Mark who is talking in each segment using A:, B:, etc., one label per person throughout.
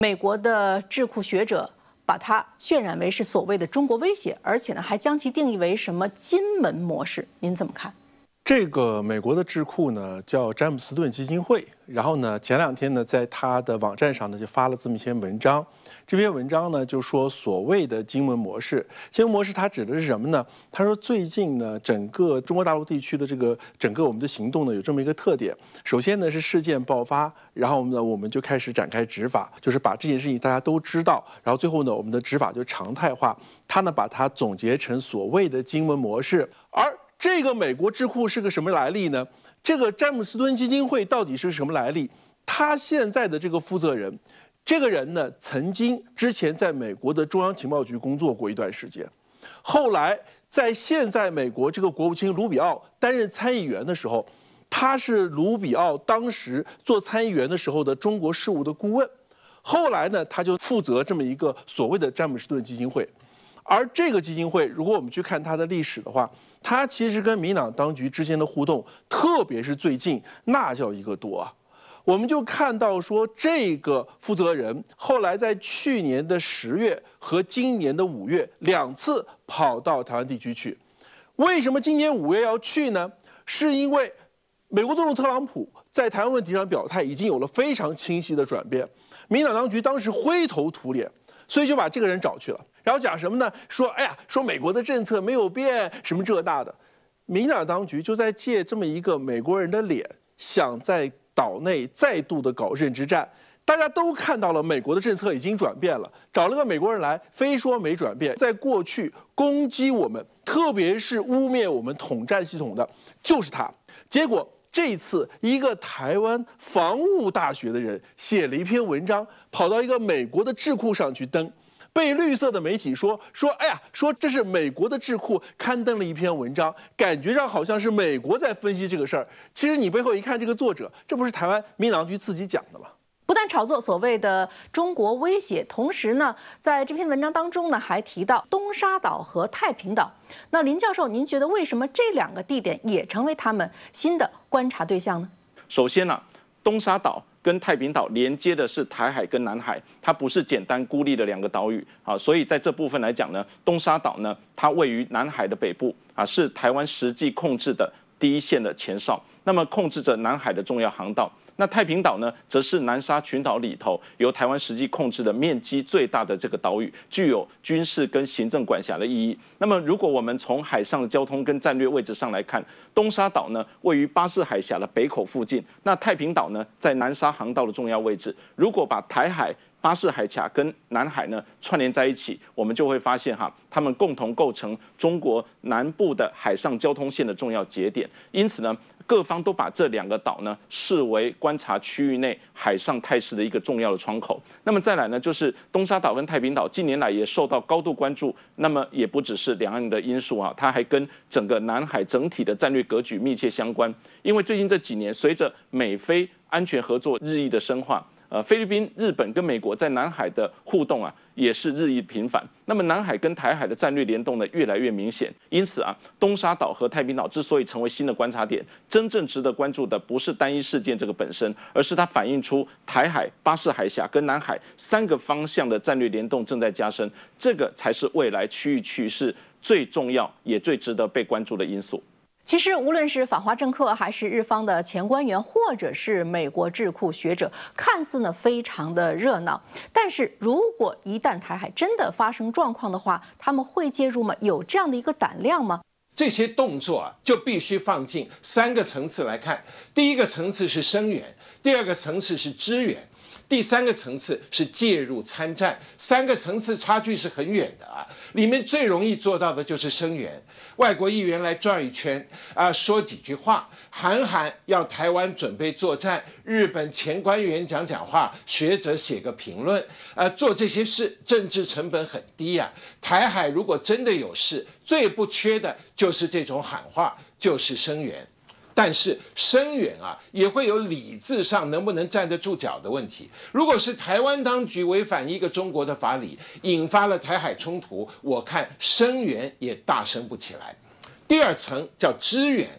A: 美国的智库学者把它渲染为是所谓的中国威胁，而且呢还将其定义为什么金门模式，您怎么看？
B: 这个美国的智库呢叫詹姆斯顿基金会，然后呢前2天呢在他的网站上呢就发了这么一篇文章。这篇文章呢就说所谓的金门模式，金门模式它指的是什么呢？他说最近呢整个中国大陆地区的整个我们的行动呢有这么一个特点，首先呢是事件爆发，然后呢我们就开始展开执法，就是把这件事情大家都知道，然后最后呢我们的执法就常态化。他呢把它总结成所谓的金门模式，而这个美国智库是个什么来历呢？这个詹姆斯顿基金会到底是什么来历？他现在的这个负责人，这个人呢，曾经之前在美国的中央情报局工作过一段时间，后来在现在美国这个国务卿卢比奥担任参议员的时候，他是卢比奥当时做参议员的时候的中国事务的顾问，后来呢，他就负责这么一个所谓的詹姆斯顿基金会。而这个基金会，如果我们去看它的历史的话，它其实跟民党当局之间的互动，特别是最近，那叫一个多啊！我们就看到说，这个负责人后来在去年的10月和今年的5月2次跑到台湾地区去。为什么今年5月要去呢？是因为美国总统特朗普在台湾问题上表态已经有了非常清晰的转变，民党当局当时灰头土脸，所以就把这个人找去了。然后讲什么呢？说美国的政策没有变，什么这那的。民进党当局就在借这么一个美国人的脸，想在岛内再度的搞认知战。大家都看到了，美国的政策已经转变了，找了个美国人来，非说没转变。在过去攻击我们，特别是污蔑我们统战系统的，就是他。结果这一次，一个台湾防务大学的人写了一篇文章，跑到一个美国的智库上去登。被绿色的媒体说这是美国的智库刊登了一篇文章，感觉上好像是美国在分析这个事儿。其实你背后一看，这个作者，这不是台湾民进党局自己讲的吗？
A: 不但炒作所谓的中国威胁，同时呢，在这篇文章当中呢，还提到东沙岛和太平岛。那林教授，您觉得为什么这2个地点也成为他们新的观察对象呢？
C: 首先呢，东沙岛跟太平岛连接的是台海跟南海，它不是简单孤立的2个岛屿啊，所以在这部分来讲呢，东沙岛呢，它位于南海的北部啊，是台湾实际控制的第一线的前哨，那么控制着南海的重要航道。那太平岛呢，则是南沙群岛里头由台湾实际控制的面积最大的这个岛屿，具有军事跟行政管辖的意义。那么，如果我们从海上的交通跟战略位置上来看，东沙岛呢位于巴士海峡的北口附近，那太平岛呢在南沙航道的重要位置。如果把台海、巴士海峡跟南海呢串联在一起，我们就会发现它们共同构成中国南部的海上交通线的重要节点。因此呢，各方都把这2个岛呢视为观察区域内海上态势的一个重要的窗口。那么再来呢，就是东沙岛跟太平岛近年来也受到高度关注。那么也不只是两岸的因素它还跟整个南海整体的战略格局密切相关。因为最近这几年，随着美菲安全合作日益的深化，菲律宾、日本跟美国在南海的互动也是日益频繁。那么南海跟台海的战略联动呢越来越明显。因此东沙岛和太平岛之所以成为新的观察点，真正值得关注的不是单一事件这个本身，而是它反映出台海、巴士海峡跟南海3个方向的战略联动正在加深，这个才是未来区域趋势最重要也最值得被关注的因素。
A: 其实，无论是反华政客，还是日方的前官员，或者是美国智库学者，看似呢非常的热闹。但是如果一旦台海真的发生状况的话，他们会介入吗？有这样的一个胆量吗？
D: 这些动作就必须放进3个层次来看。第一个层次是声援，第2个层次是支援，第3个层次是介入参战。3个层次差距是很远的里面最容易做到的就是声援，外国议员来转一圈说几句话，韩要台湾准备作战，日本前官员讲话，学者写个评论做这些事，政治成本很低台海如果真的有事，最不缺的就是这种喊话，就是声援。但是声援也会有理智上能不能站得住脚的问题。如果是台湾当局违反一个中国的法理，引发了台海冲突，我看声援也大声不起来。第2层叫支援，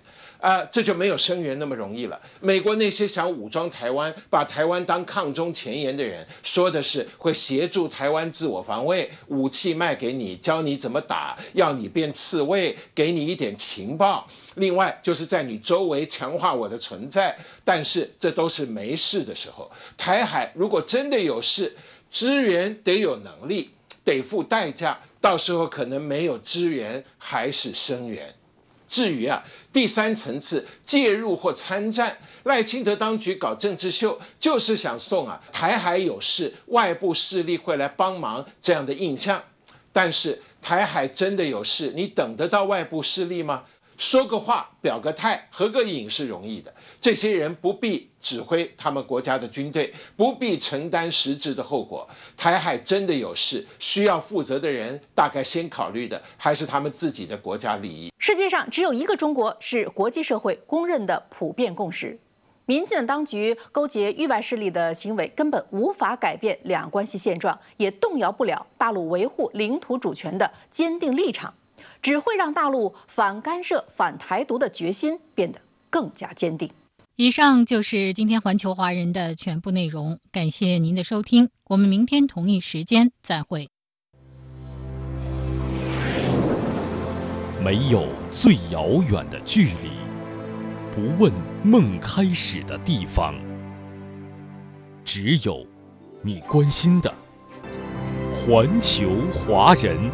D: 这就没有声援那么容易了。美国那些想武装台湾、把台湾当抗中前沿的人，说的是会协助台湾自我防卫，武器卖给你，教你怎么打，要你变刺猬，给你一点情报。另外就是在你周围强化我的存在，但是这都是没事的时候。台海如果真的有事，支援得有能力，得付代价，到时候可能没有支援，还是声援。至于第三层次介入或参战，赖清德当局搞政治秀，就是想送台海有事，外部势力会来帮忙这样的印象。但是台海真的有事，你等得到外部势力吗？说个话，表个态，合个影是容易的。这些人不必指挥他们国家的军队，不必承担实质的后果。台海真的有事，需要负责的人大概先考虑的还是他们自己的国家利益。
A: 世界上只有一个中国是国际社会公认的普遍共识。民进党当局勾结域外势力的行为根本无法改变两岸关系现状，也动摇不了大陆维护领土主权的坚定立场，只会让大陆反干涉、反台独的决心变得更加坚定。
E: 以上就是今天环球华人的全部内容，感谢您的收听，我们明天同一时间再会。
F: 没有最遥远的距离，不问梦开始的地方，只有你关心的环球华人。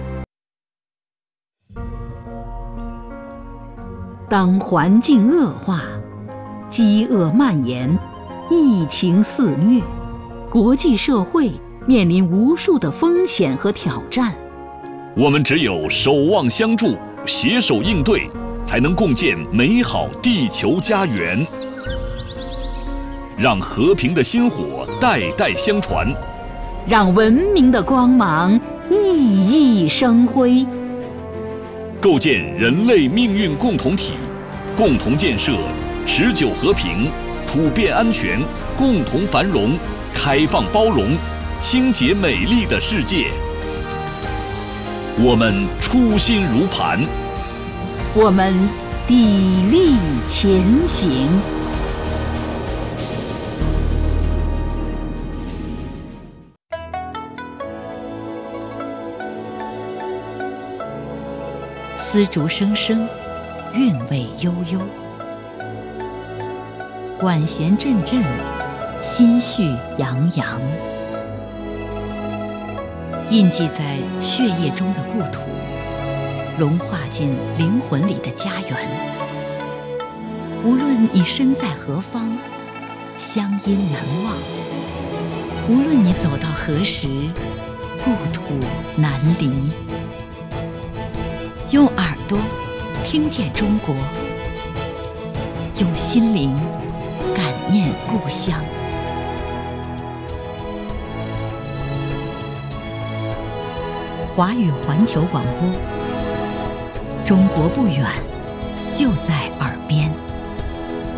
G: 当环境恶化，饥饿蔓延，疫情肆虐，国际社会面临无数的风险和挑战。
H: 我们只有守望相助，携手应对，才能共建美好地球家园。让和平的薪火代代相传，
G: 让文明的光芒熠熠生辉。
H: 构建人类命运共同体，共同建设持久和平、普遍安全、共同繁荣、开放包容、清洁美丽的世界。我们初心如磐，
G: 我们砥砺前行。丝竹声声，韵味悠悠；管弦阵阵，心绪洋洋。印记在血液中的故土，融化进灵魂里的家园。无论你身在何方，乡音难忘；无论你走到何时，故土难离。用耳朵听见中国，用心灵感念故乡。华语环球广播，中国不远，就在耳